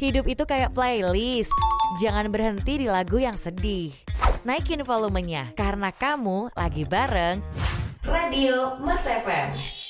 Hidup itu kayak playlist. Jangan berhenti di lagu yang sedih. Naikin volumenya, karena kamu lagi bareng Radio Mas FM.